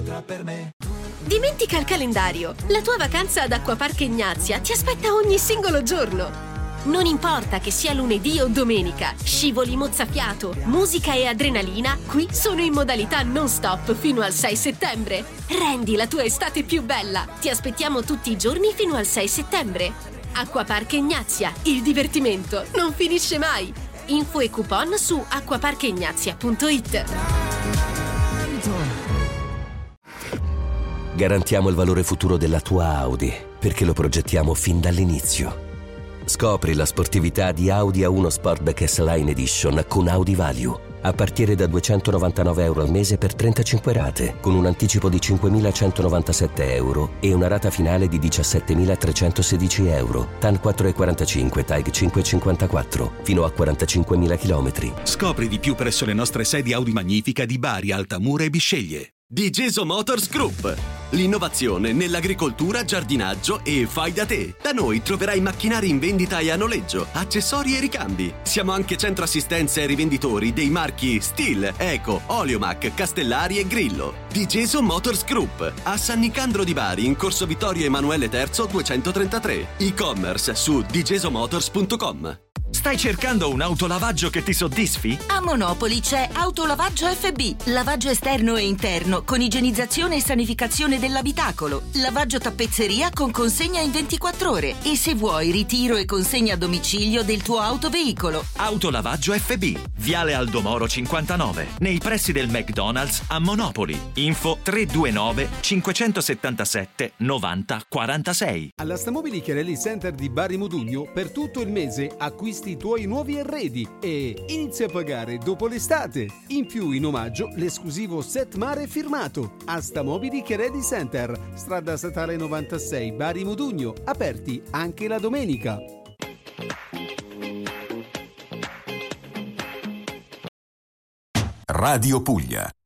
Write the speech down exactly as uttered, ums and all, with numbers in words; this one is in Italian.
Entra per me. Dimentica il calendario. La tua vacanza ad Acquapark Ignazia ti aspetta ogni singolo giorno. Non importa che sia lunedì o domenica, scivoli mozzafiato, musica e adrenalina, qui sono in modalità non stop fino al sei settembre. Rendi la tua estate più bella. Ti aspettiamo tutti i giorni fino al sei settembre. Acquapark Ignazia, il divertimento non finisce mai. Info e coupon su acquapark ignazia punto it. Garantiamo il valore futuro della tua Audi, perché lo progettiamo fin dall'inizio. Scopri la sportività di Audi A uno Sportback S-Line Edition con Audi Value. A partire da duecentonovantanove euro al mese per trentacinque rate, con un anticipo di cinquemilacentonovantasette euro e una rata finale di diciassettemilatrecentosedici euro. T A N quattro virgola quarantacinque, T A G cinque virgola cinquantaquattro, fino a quarantacinquemila chilometri. Scopri di più presso le nostre sedi Audi Magnifica di Bari, Altamura e Bisceglie. Digeso Motors Group. L'innovazione nell'agricoltura, giardinaggio e fai da te. Da noi troverai macchinari in vendita e a noleggio, accessori e ricambi. Siamo anche centro assistenza e rivenditori dei marchi Stihl, Eco, Oleomac, Castellari e Grillo. Digeso Motors Group, a San Nicandro di Bari, in corso Vittorio Emanuele terzo duecentotrentatré. E-commerce su digesomotors punto com. Stai cercando un autolavaggio che ti soddisfi? A Monopoli c'è Autolavaggio F B, lavaggio esterno e interno con igienizzazione e sanificazione dell'abitacolo, lavaggio tappezzeria con consegna in ventiquattro ore e se vuoi ritiro e consegna a domicilio del tuo autoveicolo. Autolavaggio F B, Viale Aldomoro cinquantanove, nei pressi del McDonald's a Monopoli. Info tre due nove cinquecentosettantasette novanta quarantasei. Alla Stamobili Chiarelli Center di Bari Modugno per tutto il mese acquisti i tuoi nuovi arredi e inizia a pagare dopo l'estate. In più, in omaggio, l'esclusivo set mare firmato. A Stamobili Chiarelli Center, strada statale novantasei Bari Modugno, aperti anche la domenica. Radio Puglia.